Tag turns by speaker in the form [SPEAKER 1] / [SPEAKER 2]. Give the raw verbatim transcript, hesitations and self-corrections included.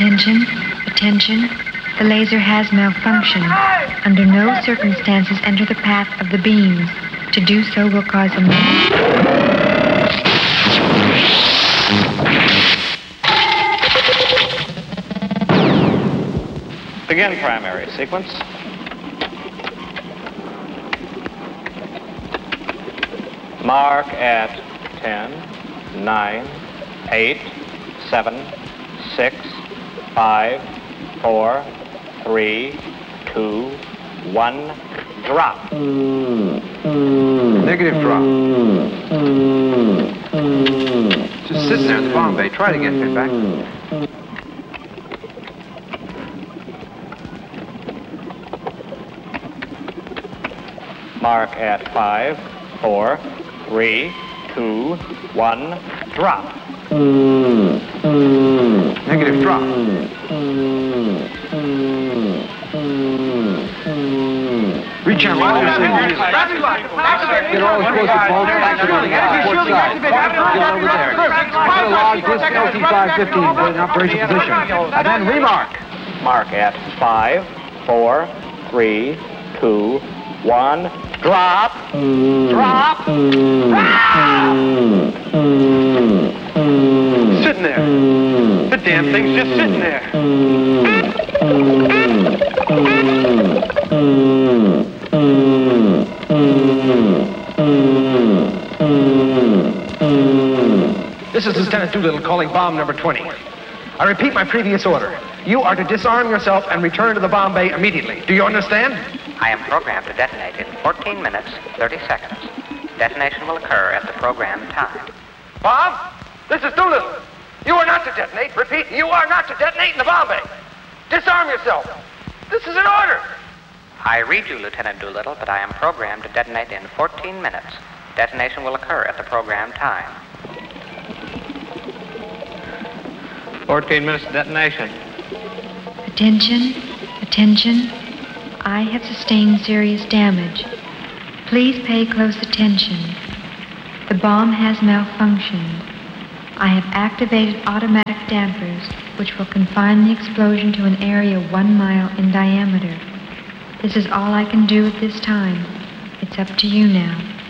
[SPEAKER 1] Attention, attention. The laser has malfunctioned. Under no circumstances enter the path of the beams. To do so will cause a...
[SPEAKER 2] Begin primary sequence. Mark at ten, nine, eight, seven, six, five, four, three, two, one, drop.
[SPEAKER 3] Negative drop. Just sitting there in the bomb bay. Try it again, Pinback.
[SPEAKER 2] Mark at five, four, three, two, one, drop.
[SPEAKER 3] Negative drop. Rechannel. Get all explosive bolts back to the port side. Get over there. Put a log disc L T five fifteen in operation position. And then remark.
[SPEAKER 2] Mark at five, four, three, two, one, drop. Drop.
[SPEAKER 3] Sitting there. The damn thing's just sitting there. This is Lieutenant Doolittle calling bomb number twenty. I repeat my previous order. You are to disarm yourself and return to the bomb bay immediately. Do you understand?
[SPEAKER 4] I am programmed to detonate in fourteen minutes, thirty seconds. Detonation will occur at the programmed time.
[SPEAKER 3] Bob, this is Doolittle. You are not to detonate. Repeat, you are not to detonate in the bomb bay. Disarm yourself. This is an order.
[SPEAKER 4] I read you, Lieutenant Doolittle, but I am programmed to detonate in fourteen minutes. Detonation will occur at the programmed time.
[SPEAKER 2] fourteen minutes detonation.
[SPEAKER 1] Attention, attention. I have sustained serious damage. Please pay close attention. The bomb has malfunctioned. I have activated automatic dampers, which will confine the explosion to an area one mile in diameter. This is all I can do at this time. It's up to you now.